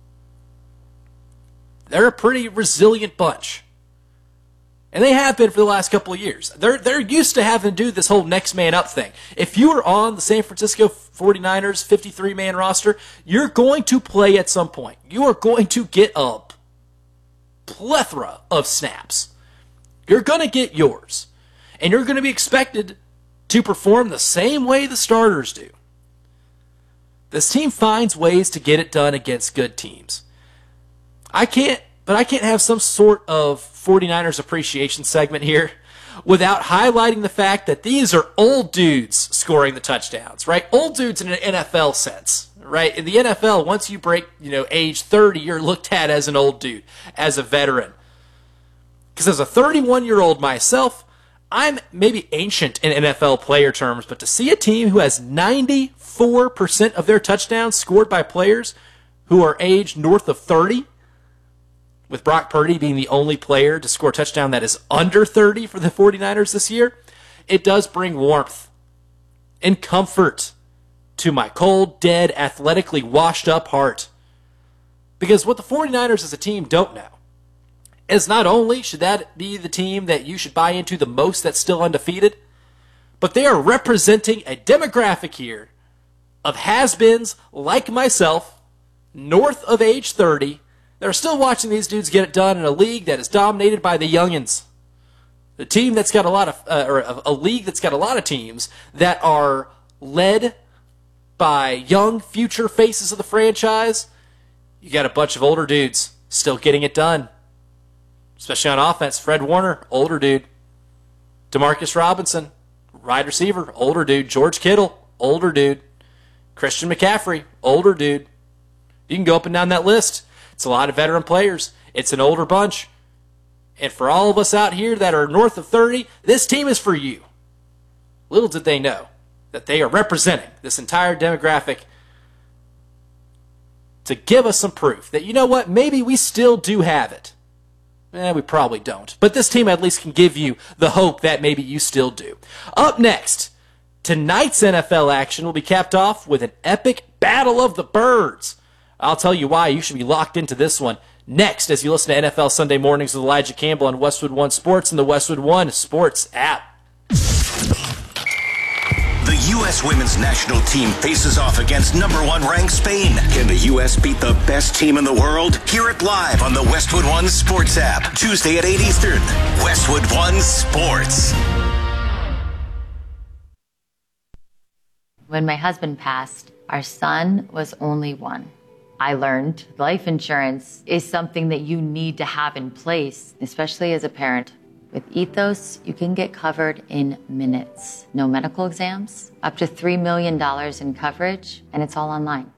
Speaker 7: They're a pretty resilient bunch. And they have been for the last couple of years. They're used to having to do this whole next man up thing. If you are on the San Francisco 49ers 53-man roster, you're going to play at some point. You are going to get a plethora of snaps. You're going to get yours. And you're going to be expected to perform the same way the starters do. This team finds ways to get it done against good teams. I can't have some sort of 49ers appreciation segment here without highlighting the fact that these are old dudes scoring the touchdowns, right? Old dudes in an NFL sense, right? In the NFL, once you break, age 30, you're looked at as an old dude, as a veteran. Because as a 31-year-old myself, I'm maybe ancient in NFL player terms, but to see a team who has 94% of their touchdowns scored by players who are aged north of 30, with Brock Purdy being the only player to score a touchdown that is under 30 for the 49ers this year, it does bring warmth and comfort to my cold, dead, athletically washed up heart. Because what the 49ers as a team don't know is not only should that be the team that you should buy into the most that's still undefeated, but they are representing a demographic here of has-beens like myself, north of age 30, they're still watching these dudes get it done in a league that is dominated by the youngins. The team that's got a lot of, or a league that's got a lot of teams that are led by young future faces of the franchise. You got a bunch of older dudes still getting it done, especially on offense. Fred Warner, older dude. Demarcus Robinson, wide receiver, older dude. George Kittle, older dude. Christian McCaffrey, older dude. You can go up and down that list. It's a lot of veteran players. It's an older bunch. And for all of us out here that are north of 30, this team is for you. Little did they know that they are representing this entire demographic to give us some proof that, you know what, maybe we still do have it. We probably don't. But this team at least can give you the hope that maybe you still do. Up next, tonight's NFL action will be capped off with an epic Battle of the Birds. I'll tell you why you should be locked into this one next as you listen to NFL Sunday Mornings with Elijah Campbell on Westwood One Sports and the Westwood One Sports app.
Speaker 9: The U.S. women's national team faces off against number 1 ranked Spain. Can the U.S. beat the best team in the world? Hear it live on the Westwood One Sports app. Tuesday at 8 Eastern. Westwood One Sports.
Speaker 10: When my husband passed, our son was only 1. I learned life insurance is something that you need to have in place, especially as a parent. With Ethos, you can get covered in minutes. No medical exams, up to $3 million in coverage, and it's all online.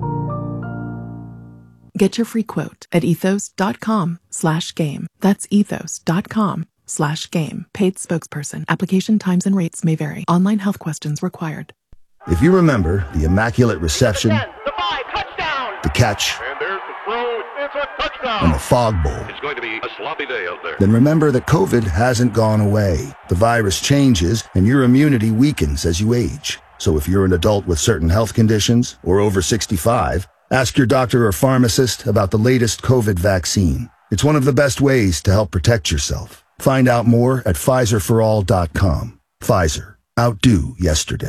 Speaker 14: Get your free quote at ethos.com/game. That's ethos.com/game. Paid spokesperson. Application times and rates may vary. Online health questions required.
Speaker 17: If you remember the Immaculate Reception, the catch,
Speaker 25: and there's the throw, it's a touchdown,
Speaker 17: and the Fog Bowl,
Speaker 25: it's going to be a sloppy day out there.
Speaker 17: Then remember that COVID hasn't gone away. The virus changes, and your immunity weakens as you age. So if you're an adult with certain health conditions or over 65, ask your doctor or pharmacist about the latest COVID vaccine. It's one of the best ways to help protect yourself. Find out more at PfizerForAll.com. Pfizer. Outdo yesterday.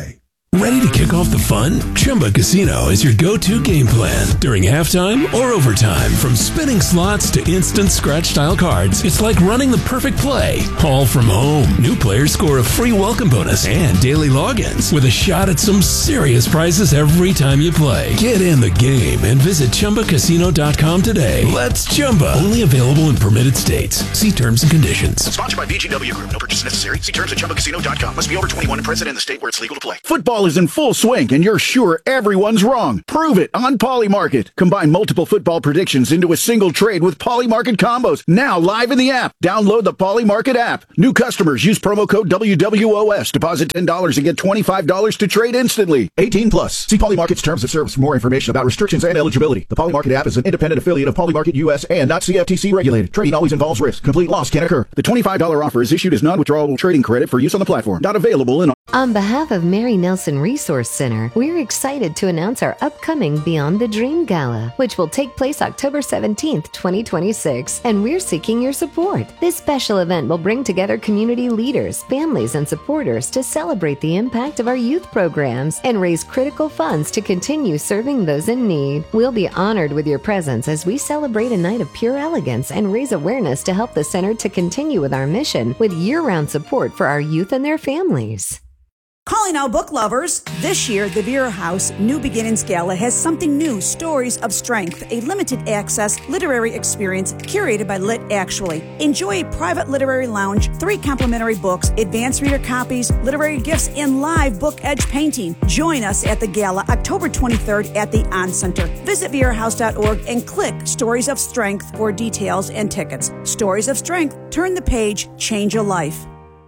Speaker 1: Ready to kick off the fun? Chumba Casino is your go-to game plan during halftime or overtime. From spinning slots to instant scratch-style cards, it's like running the perfect play, all from home. New players score a free welcome bonus and daily logins with a shot at some serious prizes every time you play. Get in the game and visit ChumbaCasino.com today. Let's Chumba. Only available in permitted states. See terms and conditions.
Speaker 6: Sponsored by VGW Group. No purchase necessary. See terms at ChumbaCasino.com. Must be over 21 and present in the state where it's legal to play.
Speaker 18: Football is in full swing, and you're sure everyone's wrong. Prove it on Polymarket. Combine multiple football predictions into a single trade with Polymarket combos. Now live in the app. Download the Polymarket app. New customers use promo code WWOS. Deposit $10 and get $25 to trade instantly. 18 plus. See Polymarket's terms of service for more information about restrictions and eligibility. The Polymarket app is an independent affiliate of Polymarket US and not CFTC regulated. Trading always involves risk. Complete loss can occur. The $25 offer is issued as non-withdrawable trading credit for use on the platform. Not available in...
Speaker 11: On behalf of Mary Nelson Resource Center, we're excited to announce our upcoming Beyond the Dream Gala, which will take place October 17th, 2026, and we're seeking your support. This special event will bring together community leaders, families, and supporters to celebrate the impact of our youth programs and raise critical funds to continue serving those in need. We'll be honored with your presence as we celebrate a night of pure elegance and raise awareness to help the center to continue with our mission with year-round support for our youth and their families.
Speaker 21: Calling out book lovers. This year, the Vera House New Beginnings Gala has something new, Stories of Strength, a limited access literary experience curated by Lit Actually. Enjoy a private literary lounge, 3 complimentary books, advanced reader copies, literary gifts, and live book edge painting. Join us at the gala October 23rd at the On Center. Visit verahouse.org and click Stories of Strength for details and tickets. Stories of Strength. Turn the page, change a life.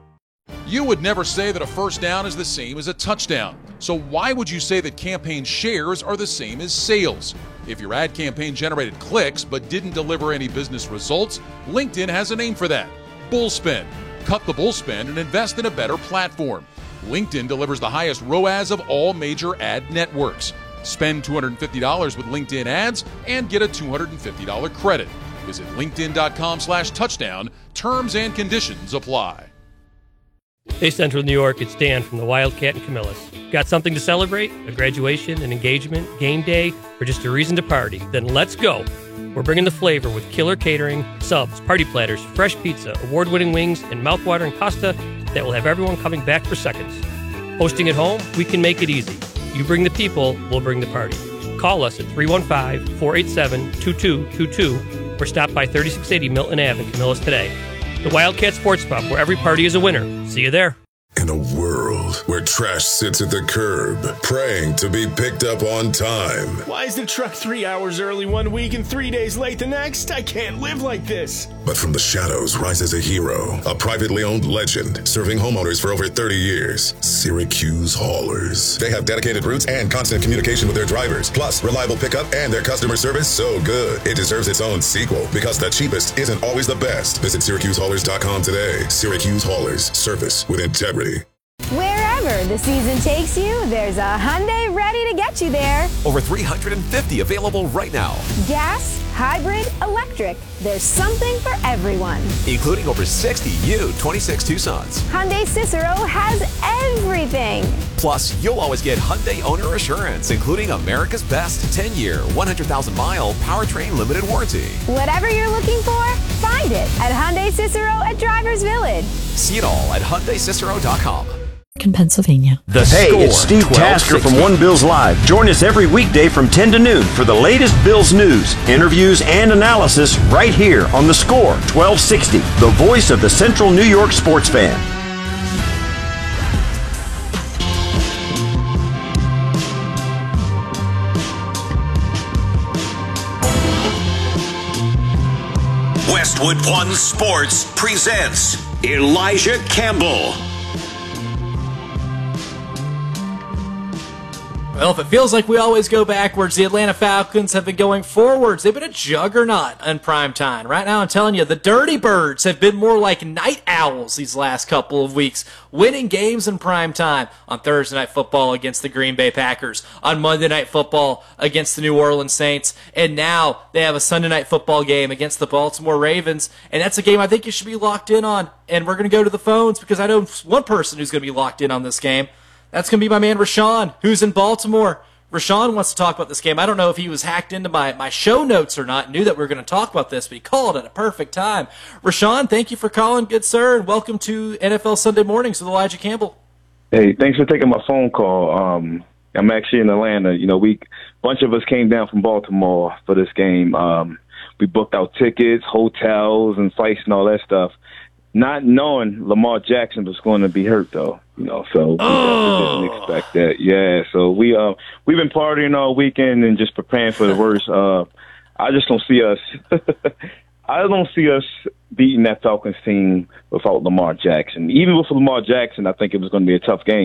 Speaker 20: You would never say that a first down is the same as a touchdown. So why would you say that campaign shares are the same as sales? If your ad campaign generated clicks but didn't deliver any business results, LinkedIn has a name for that. Bullspend. Cut the bullspend and invest in a better platform. LinkedIn delivers the highest ROAS of all major ad networks. Spend $250 with LinkedIn ads and get a $250 credit. Visit linkedin.com/touchdown. Terms and conditions apply.
Speaker 16: Hey, Central New York, it's Dan from the Wildcat and Camillus. Got something to celebrate? A graduation, an engagement, game day, or just a reason to party? Then let's go. We're bringing the flavor with killer catering, subs, party platters, fresh pizza, award-winning wings, and mouth-watering pasta that will have everyone coming back for seconds. Hosting at home? We can make it easy. You bring the people, we'll bring the party. Call us at 315-487-2222 or stop by 3680 Milton Ave in Camillus today. The Wildcat Sports Pub, where every party is a winner. See you there.
Speaker 4: In a world where trash sits at the curb, praying to be picked up on time.
Speaker 19: Why is the truck 3 hours early one week and 3 days late the next? I can't live like this.
Speaker 4: But from the shadows rises a hero, a privately owned legend, serving homeowners for over 30 years. Syracuse Haulers. They have dedicated routes and constant communication with their drivers, plus reliable pickup and their customer service so good it deserves its own sequel, because the cheapest isn't always the best. Visit SyracuseHaulers.com today. Syracuse Haulers. Service with integrity.
Speaker 12: Wherever the season takes you, there's a Hyundai ready to get you there.
Speaker 13: Over 350 available right now.
Speaker 12: Gas, hybrid, electric. There's something for everyone.
Speaker 13: Including over 60 new 26 Tucsons.
Speaker 12: Hyundai Cicero has everything.
Speaker 13: Plus, you'll always get Hyundai Owner Assurance, including America's best 10-year, 100,000-mile powertrain limited warranty.
Speaker 12: Whatever you're looking for, find it at Hyundai Cicero at Drivers Village.
Speaker 13: See it all at HyundaiCicero.com.
Speaker 24: In Pennsylvania.
Speaker 23: Hey, it's Steve Tasker from One Bills Live. Join us every weekday from 10 to noon for the latest Bills news, interviews, and analysis right here on The Score 1260, the voice of the Central New York sports fan.
Speaker 9: Westwood One Sports presents Elijah Campbell.
Speaker 7: Well, if it feels like we always go backwards, the Atlanta Falcons have been going forwards. They've been a juggernaut in prime time. Right now, I'm telling you, the Dirty Birds have been more like night owls these last couple of weeks, winning games in prime time on Thursday Night Football against the Green Bay Packers, on Monday Night Football against the New Orleans Saints, and now they have a Sunday Night Football game against the Baltimore Ravens, and that's a game I think you should be locked in on. And we're going to go to the phones because I know one person who's going to be locked in on this game. That's going to be my man Rashawn, who's in Baltimore. Rashawn wants to talk about this game. I don't know if he was hacked into my show notes or not, knew that we were going to talk about this, but he called at a perfect time. Rashawn, thank you for calling, good sir, and welcome to NFL Sunday Mornings with Elijah Campbell.
Speaker 2: Hey, thanks for taking my phone call. I'm actually in Atlanta. A bunch of us came down from Baltimore for this game. We booked our tickets, hotels, and flights and all that stuff, not knowing Lamar Jackson was going to be hurt, though. So we didn't expect that. Yeah, so we've been partying all weekend and just preparing for the worst. I just don't see us. I don't see us beating that Falcons team without Lamar Jackson. Even with Lamar Jackson, I think it was going to be a tough game.